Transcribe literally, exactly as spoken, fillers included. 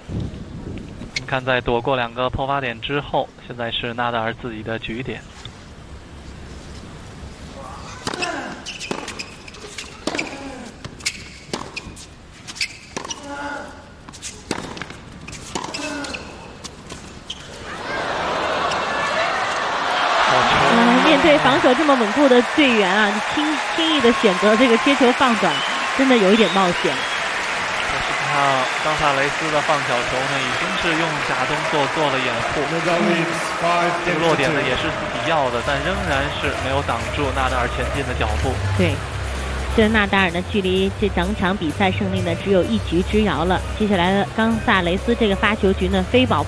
我们看，在躲过两个破发点之后，现在是纳达尔自己的局点。 嗯，面对防守这么稳固的队员啊，轻轻易的选择这个接球放短，真的有一点冒险。 可是看冈萨雷斯的放小球呢，已经是用假动作做了掩护，这个落点呢也是自己要的，但仍然是没有挡住纳达尔前进的脚步。 对，这纳达尔呢，距离这整场比赛胜利呢只有一局之遥了。接下来的冈萨雷斯这个发球局呢，非保。